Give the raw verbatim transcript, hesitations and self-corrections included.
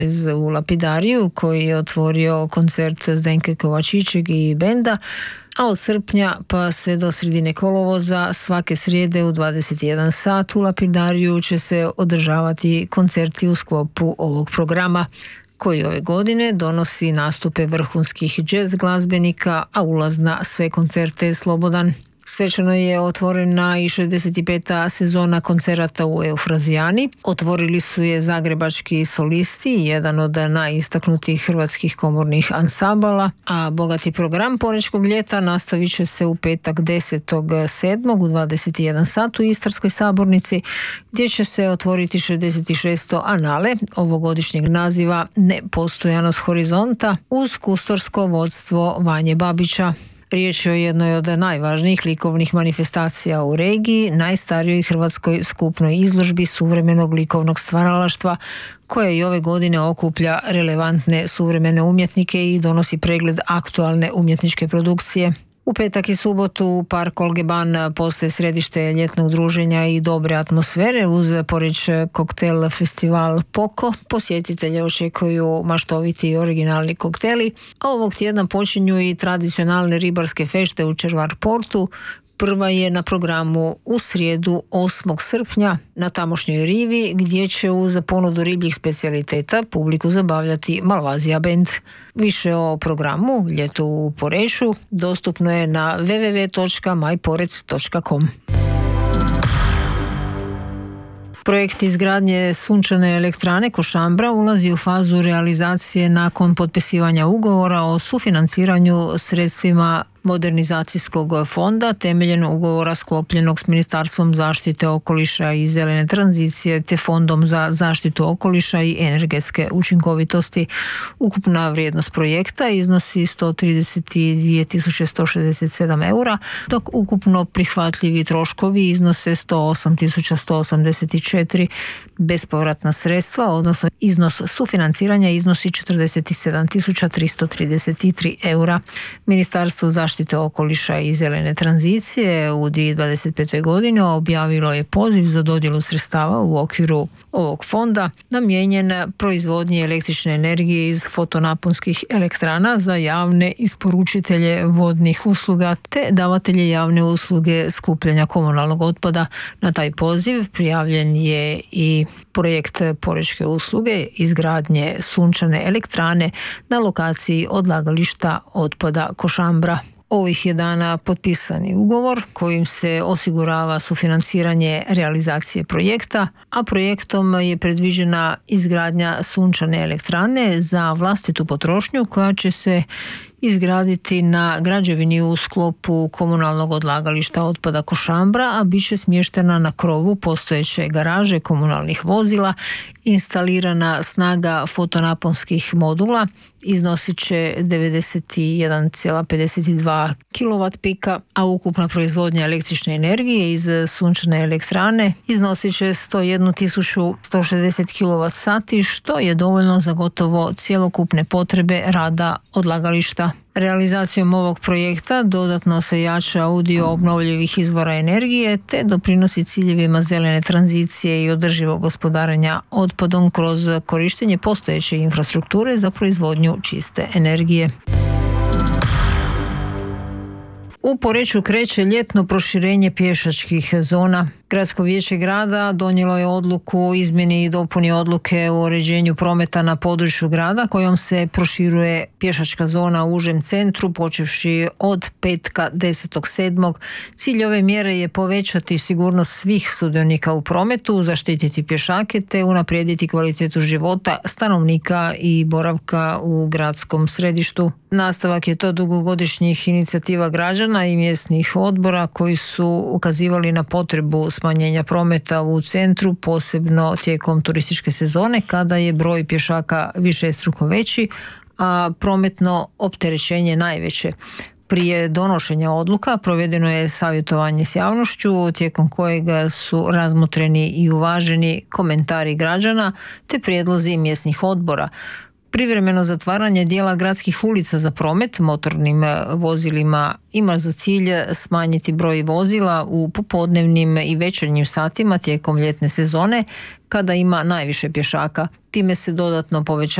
iz u Lapidariju koji je otvorio koncert Zdenke Kovačićeg i benda, a od srpnja pa sve do sredine kolovoza svake srijede u dvadeset jedan sat u Lapidariju će se održavati koncerti u sklopu ovog programa, koji ove godine donosi nastupe vrhunskih džez glazbenika, a ulaz na sve koncerte je slobodan. Svečano je otvorena i šezdeset peta sezona koncerata u Eufrazijani. Otvorili su je zagrebački solisti, jedan od najistaknutijih hrvatskih komornih ansambala, a bogati program Porečkog ljeta nastavit će se u petak desetog sedmog u dvadeset jedan sat u Istarskoj sabornici, gdje će se otvoriti šezdeset šesto anale ovogodišnjeg naziva Nepostojanost horizonta uz kustorsko vodstvo Vanje Babića. Riječ je o jednoj od najvažnijih likovnih manifestacija u regiji, najstarijoj hrvatskoj skupnoj izložbi suvremenog likovnog stvaralaštva, koja i ove godine okuplja relevantne suvremene umjetnike i donosi pregled aktualne umjetničke produkcije. U petak i subotu u Park Olgeban postaje središte ljetnog druženja i dobre atmosfere uz Poreč koktel festival Poko. Posjetitelje očekuju maštoviti i originalni kokteli, a ovog tjedna počinju i tradicionalne ribarske fešte u Červar Portu. Prva je na programu u srijedu osmog srpnja na tamošnjoj rivi, gdje će uz ponudu ribljih specijaliteta publiku zabavljati Malvazija band. Više o programu Ljeto u Poreču dostupno je na w w w točka maj porec točka com. Projekt izgradnje sunčane elektrane Košambra ulazi u fazu realizacije nakon potpisivanja ugovora o sufinanciranju sredstvima modernizacijskog fonda temeljem ugovora sklopljenog s Ministarstvom zaštite okoliša i zelene tranzicije te Fondom za zaštitu okoliša i energetske učinkovitosti. Ukupna vrijednost projekta iznosi sto trideset dvije tisuće sto šezdeset sedam eura, dok ukupno prihvatljivi troškovi iznose sto osam tisuća sto osamdeset četiri. Bespovratna sredstva, odnosno iznos sufinanciranja iznosi četrdeset sedam tisuća tristo trideset tri eura. Ministarstvo zaštite okoliša i zelene tranzicije u dvije tisuće dvadeset pete. godine objavilo je poziv za dodjelu sredstava u okviru ovog fonda namijenjen proizvodnji električne energije iz fotonaponskih elektrana za javne isporučitelje vodnih usluga te davatelje javne usluge skupljanja komunalnog otpada. Na taj poziv prijavljen je i projekt Porečke usluge izgradnje sunčane elektrane na lokaciji odlagališta otpada Košambra. Ovih je dana potpisani ugovor kojim se osigurava sufinanciranje realizacije projekta, a projektom je predviđena izgradnja sunčane elektrane za vlastitu potrošnju koja će se izgraditi na građevini u sklopu komunalnog odlagališta otpada Košambra, a bit će smještena na krovu postojeće garaže komunalnih vozila. Instalirana snaga fotonaponskih modula iznosit će devedeset jedan zarez pedeset dva kilovat pika, a ukupna proizvodnja električne energije iz sunčane elektrane iznosit će sto jednu tisuću sto šezdeset kilovat sati, što je dovoljno za gotovo cjelokupne potrebe rada odlagališta. Realizacijom ovog projekta dodatno se jača udio obnovljivih izvora energije te doprinosi ciljevima zelene tranzicije i održivog gospodarenja otpadom kroz korištenje postojeće infrastrukture za proizvodnju čiste energije. U Poreču kreće ljetno proširenje pješačkih zona. Gradsko vijeće grada donijelo je odluku o izmjeni i dopuni odluke o uređenju prometa na području grada kojom se proširuje pješačka zona u užem centru počevši od petka desetog sedmog. Cilj ove mjere je povećati sigurnost svih sudionika u prometu, zaštititi pješake te unaprijediti kvalitetu života stanovnika i boravka u gradskom središtu. Nastavak je to dugogodišnjih inicijativa građana i mjesnih odbora koji su ukazivali na potrebu smanjenja prometa u centru, posebno tijekom turističke sezone kada je broj pješaka višestruko veći, a prometno opterećenje najveće. Prije donošenja odluka provedeno je savjetovanje s javnošću tijekom kojega su razmotreni i uvaženi komentari građana te prijedlozi mjesnih odbora. Privremeno zatvaranje dijela gradskih ulica za promet motornim vozilima ima za cilj smanjiti broj vozila u popodnevnim i večernjim satima tijekom ljetne sezone kada ima najviše pješaka. Time se dodatno povećava